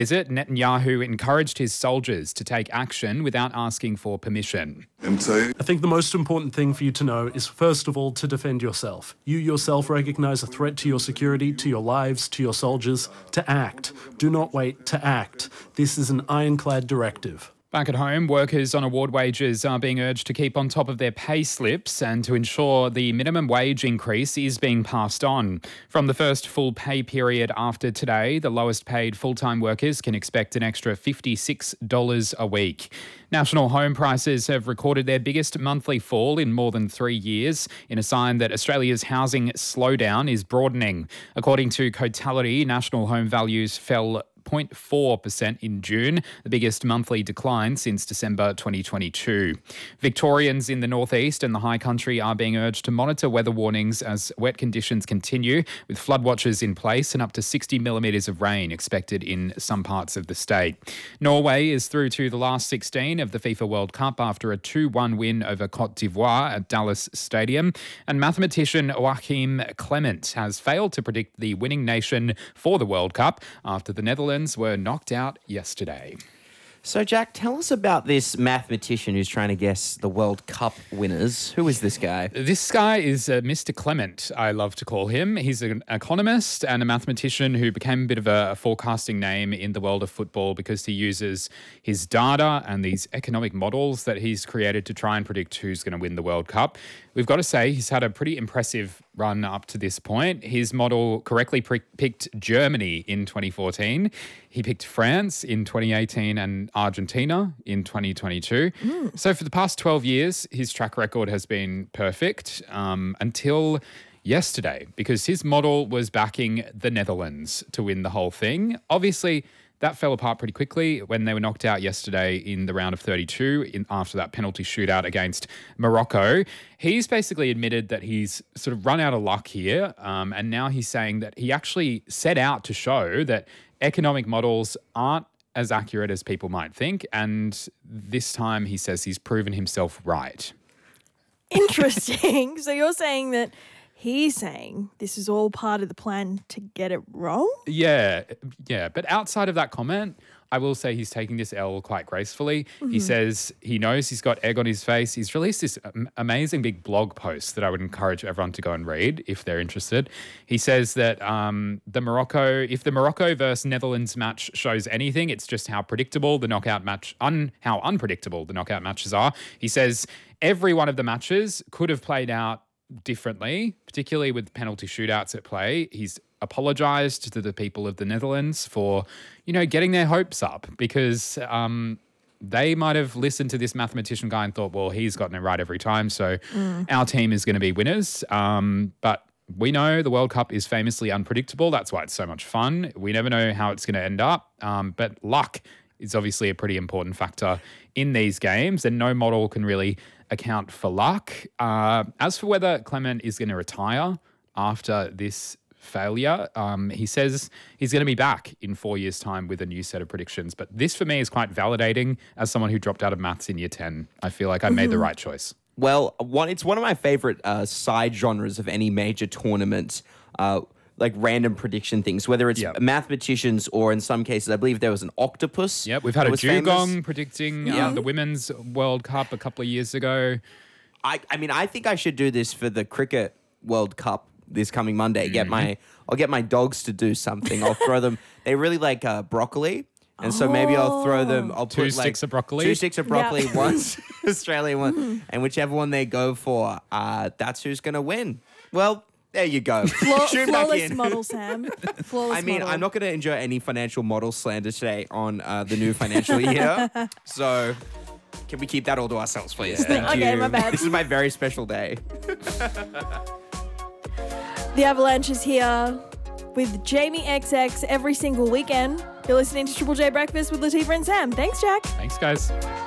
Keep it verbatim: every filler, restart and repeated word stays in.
Visit, Netanyahu encouraged his soldiers to take action without asking for permission. I think the most important thing for you to know is, first of all, to defend yourself. You yourself recognize a threat to your security, to your lives, to your soldiers. To act. Do not wait, to act. This is an ironclad directive. Back at home, workers on award wages are being urged to keep on top of their pay slips and to ensure the minimum wage increase is being passed on. From the first full pay period after today, the lowest paid full-time workers can expect an extra fifty-six dollars a week. National home prices have recorded their biggest monthly fall in more than three years, in a sign that Australia's housing slowdown is broadening. According to Cotality, national home values fell zero point four percent in June, the biggest monthly decline since December twenty twenty-two. Victorians in the northeast and the high country are being urged to monitor weather warnings as wet conditions continue, with flood watches in place and up to sixty millimetres of rain expected in some parts of the state. Norway is through to the last sixteen of the FIFA World Cup after a two one win over Cote d'Ivoire at Dallas Stadium, and mathematician Joachim Clement has failed to predict the winning nation for the World Cup after the Netherlands were knocked out yesterday. So, Jack, tell us about this mathematician who's trying to guess the World Cup winners. Who is this guy? This guy is uh, Mister Clement, I love to call him. He's an economist and a mathematician who became a bit of a, a forecasting name in the world of football because he uses his data and these economic models that he's created to try and predict who's going to win the World Cup. We've got to say he's had a pretty impressive run up to this point. His model correctly pre- picked Germany in twenty fourteen. He picked France in twenty eighteen and Argentina in twenty twenty-two. Mm. So for the past twelve years, his track record has been perfect um, until yesterday, because his model was backing the Netherlands to win the whole thing. Obviously, that fell apart pretty quickly when they were knocked out yesterday in the round of thirty-two in, after that penalty shootout against Morocco. He's basically admitted that he's sort of run out of luck here, um, and now he's saying that he actually set out to show that economic models aren't as accurate as people might think, and this time he says he's proven himself right. Interesting. So you're saying that he's saying this is all part of the plan to get it wrong? Yeah, yeah. But outside of that comment, I will say he's taking this L quite gracefully. Mm-hmm. He says he knows he's got egg on his face. He's released this amazing big blog post that I would encourage everyone to go and read if they're interested. He says that um, the Morocco, if the Morocco versus Netherlands match shows anything, it's just how predictable the knockout match, un, how unpredictable the knockout matches are. He says every one of the matches could have played out differently, particularly with penalty shootouts at play. He's apologised to the people of the Netherlands for, you know, getting their hopes up, because um, they might have listened to this mathematician guy and thought, well, he's gotten it right every time, so mm. our team is going to be winners. Um, but we know the World Cup is famously unpredictable. That's why it's so much fun. We never know how it's going to end up, um, but luck is obviously a pretty important factor in these games, and no model can really account for luck. Uh, as for whether Clement is going to retire after this failure, um, he says he's going to be back in four years' time with a new set of predictions. But this, for me, is quite validating as someone who dropped out of maths in year ten. I feel like I mm-hmm. made the right choice. Well, one, it's one of my favourite uh, side genres of any major tournament, uh, like random prediction things, whether it's yep. mathematicians or in some cases, I believe there was an octopus. Yep, we've had a dugong famous. predicting yeah. uh, the Women's World Cup a couple of years ago. I, I mean, I think I should do this for the Cricket World Cup this coming Monday. Mm-hmm. Get my, I'll get my dogs to do something. I'll throw them. They really like uh, broccoli. And so maybe I'll throw them, I'll two put like sticks of broccoli. Two sticks of broccoli, yep. one's Australian one. Mm-hmm. And whichever one they go for, uh, that's who's going to win. Well, there you go. Flaw- flawless model, Sam. Flawless I mean, model. I'm not going to enjoy any financial model slander today on uh, the new financial year. So can we keep that all to ourselves, please? Yeah. Thank okay, you. my bad. This is my very special day. The Avalanche is here with Jamie X X every single weekend. You're listening to Triple J Breakfast with Latifah and Sam. Thanks, Jack. Thanks, guys.